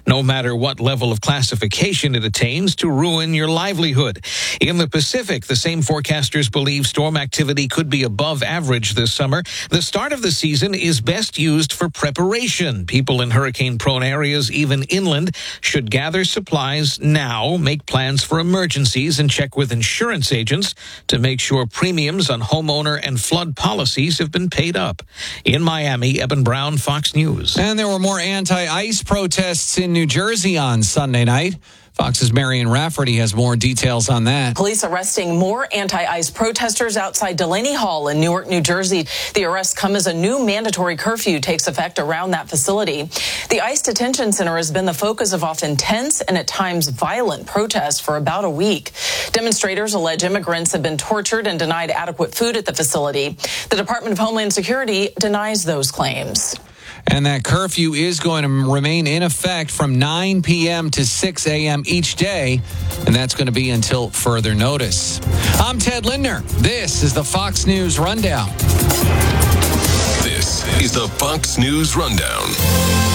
no matter what level of classification it attains, to ruin your livelihood. In the Pacific, the same forecasters believe storm activity could be above average this summer. The start of the season is best used for preparation. People in hurricane-prone areas, even inland, should gather supplies now, make plans for emergencies, and check with insurance agents to make sure premiums on homeowner and flood policies have been paid up. In Miami, Eben Brown, Fox News. And there were more anti-ICE protests in New Jersey on Sunday night. Fox's Marion Rafferty has more details on that. Police arresting more anti-ICE protesters outside Delaney Hall in Newark, New Jersey. The arrests come as a new mandatory curfew takes effect around that facility. The ICE detention center has been the focus of often tense and at times violent protests for about a week. Demonstrators allege immigrants have been tortured and denied adequate food at the facility. The Department of Homeland Security denies those claims. And that curfew is going to remain in effect from 9 p.m. to 6 a.m. each day, and that's going to be until further notice. I'm Ted Lindner. This is the Fox News Rundown. This is the Fox News Rundown.